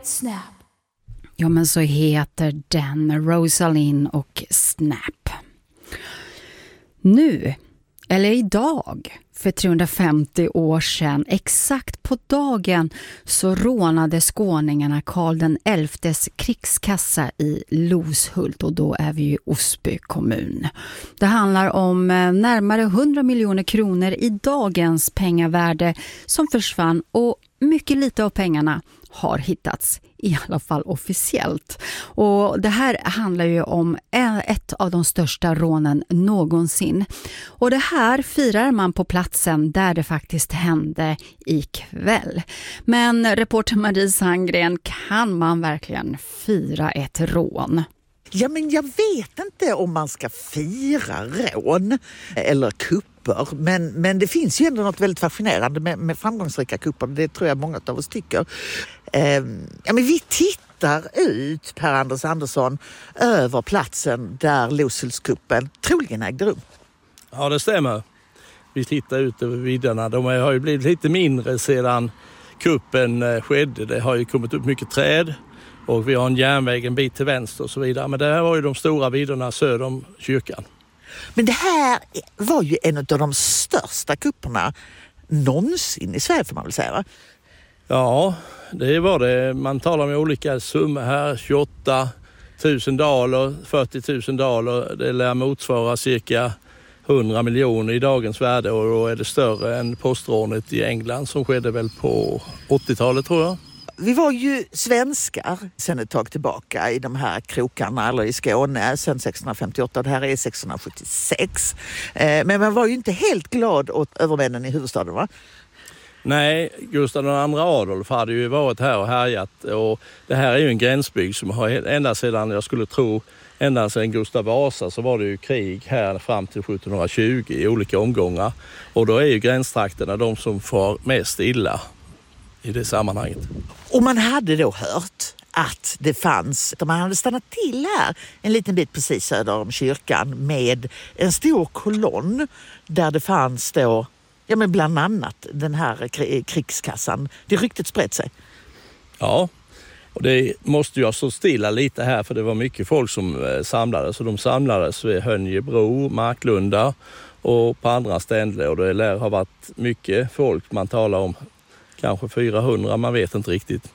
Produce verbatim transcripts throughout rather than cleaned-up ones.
Snap. Ja, men så heter den Rosalind och Snap. Nu, eller idag, för trehundrafemtio år sedan, exakt på dagen, så rånade skåningarna Karl den elftes krigskassa i Loshult, och då är vi i Osby kommun. Det handlar om närmare hundra miljoner kronor i dagens pengavärde som försvann, och mycket lite av pengarna har hittats, i alla fall officiellt. Och det här handlar ju om ett av de största rånen någonsin. Och det här firar man på platsen där det faktiskt hände ikväll. Men reporter Marie Sandgren, kan man verkligen fira ett rån? Ja, men jag vet inte om man ska fira rån eller kupper, men, men det finns ju ändå något väldigt fascinerande med, med framgångsrika kupper. Det tror jag många av oss tycker. Eh, ja, men vi tittar ut, Per Anders Andersson, över platsen där Loshultskuppen troligen ägde rum. Ja, det stämmer. Vi tittar ut över vidderna. De har ju blivit lite mindre sedan kuppen skedde. Det har ju kommit upp mycket träd. Och vi har en järnväg en bit till vänster och så vidare. Men det här var ju de stora vidderna söder om kyrkan. Men det här var ju en av de största kupperna någonsin i Sverige, får man väl säga, va? Ja, det var det. Man talar om olika summor här. tjugoåtta tusen daler, fyrtio tusen daler. Det lär motsvara cirka hundra miljoner i dagens värde. Och då är det större än postrånet i England som skedde väl på åttiotalet, tror jag. Vi var ju svenskar sedan ett tag tillbaka i de här krokarna, eller i Skåne, sedan sextonhundrafemtioåtta. Det här är sextonhundrasjuttiosex. Men man var ju inte helt glad åt övermännen i huvudstaden, va? Nej, Gustav den andra Adolf hade ju varit här och härjat. Och det här är ju en gränsbygd som har ända sedan, jag skulle tro, ända sedan Gustav Vasa så var det ju krig här fram till sjuttonhundratjugo i olika omgångar. Och då är ju gränstrakterna de som får mest illa i det sammanhanget. Och man hade då hört att det fanns, att man hade stannat till här en liten bit precis söder om kyrkan med en stor kolonn där det fanns då, ja men bland annat den här krigskassan. Det ryktet spred sig. Ja, och det måste ju ha stått stilla lite här, för det var mycket folk som samlades. Så de samlades vid Hönjebro, Marklunda och på andra ställen. Och det lär ha varit mycket folk, man talar om kanske fyrahundra, man vet inte riktigt.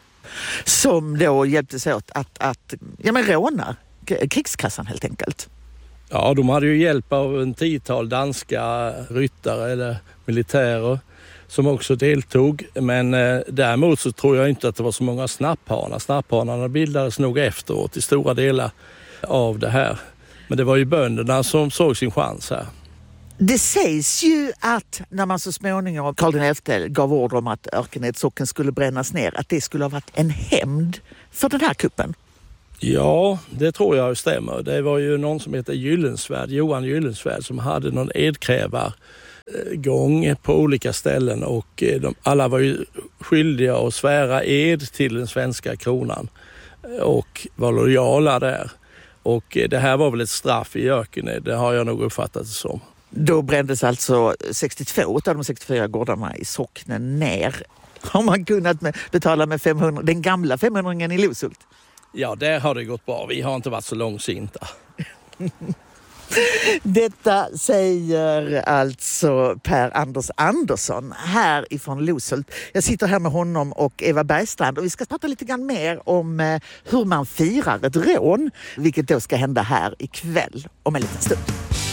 Som då hjälptes åt att, att ja, men råna krigskassan helt enkelt. Ja, de hade ju hjälp av en tiotal danska ryttare eller militärer som också deltog. Men eh, däremot så tror jag inte att det var så många snapphanar. Snapphanarna bildades nog efteråt i stora delar av det här. Men det var ju bönderna som såg sin chans här. Det sägs ju att när man så småningom, Karl den elfte gav order om att Örkenedsocken skulle brännas ner, att det skulle ha varit en hämnd för den här kuppen. Ja, det tror jag stämmer. Det var ju någon som heter Gyllensvärd, Johan Gyllensvärd, som hade någon edkrävargång på olika ställen, och de, alla var ju skyldiga att svära ed till den svenska kronan och var lojala där. Och det här var väl ett straff i Örkened, det har jag nog uppfattat det som. Då brändes alltså sextiotvå av de sextiofyra gårdarna i socknen ner. Har man kunnat med, betala med femhundra, den gamla femhundringen i Loshult? Ja, där har det gått bra. Vi har inte varit så långsinta. Detta säger alltså Per Anders Andersson här ifrån Loshult. Jag sitter här med honom och Eva Bergstrand, och vi ska prata lite grann mer om hur man firar ett rån, vilket då ska hända här ikväll om en liten stund.